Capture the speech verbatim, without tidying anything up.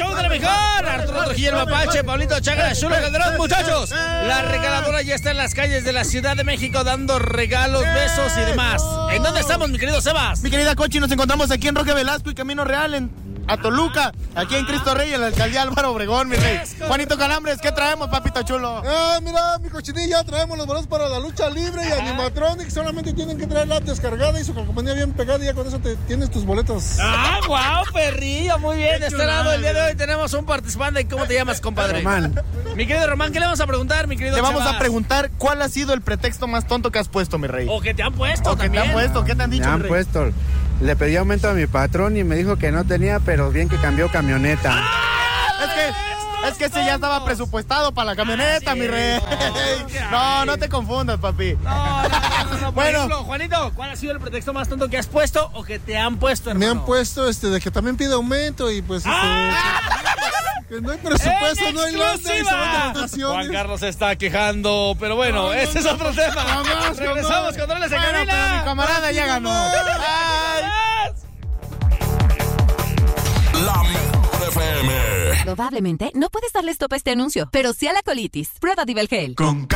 show de la mejor. Arturo Trujillo, el Mapache, Pablito Chagra, Chulo Calderón. Muchachos, la regaladora ya está en las calles de la Ciudad de México dando regalos, besos y demás. ¿En dónde estamos, mi querido Sebas? Mi querida Cochi, nos encontramos aquí en Roque Velasco y Camino Real, en a Toluca, aquí en Cristo Rey, en la alcaldía Álvaro Obregón, mi rey. Juanito Calambres, ¿qué traemos, papito chulo? Eh, mira, mi cochinilla, traemos los boletos para la lucha libre y Animatronic. Solamente tienen que traer la descargada y su calcomanía bien pegada y ya con eso te tienes tus boletos. ¡Ah, guau, perrillo! Muy bien, de este lado el día de hoy tenemos un participante. ¿Cómo te llamas, compadre? Román. Mi querido Román, ¿qué le vamos a preguntar, mi querido Te vamos Chavas? a preguntar cuál ha sido el pretexto más tonto que has puesto, mi rey. O que te han puesto O que también. te han puesto, ¿qué te han dicho, Me mi han rey? puesto. Le pedí aumento a mi patrón y me dijo que no tenía, pero bien que cambió camioneta. Es que, es que ese ya estaba presupuestado para la camioneta, Ah, sí, mi rey. no, No, no te confundas, papi. No, no, no, no, no. Por Bueno. ejemplo, Juanito, ¿cuál ha sido el pretexto más tonto que has puesto o que te han puesto, hermano? Me han puesto este de que también pide aumento y pues este, ¡Ah! que no hay presupuesto, ¡En no hay lana y se van de exclusiva! vacaciones. Juan Carlos se está quejando, pero bueno, No, no, ese es no. otro tema. Jamás, Regresamos jamás. con Roles en Bueno, Cabina. pero mi camarada ya ganó. Ay. La mejor F M. Probablemente no puedes darle stop a este anuncio, pero sí a la colitis. Prueba Divelgel. Con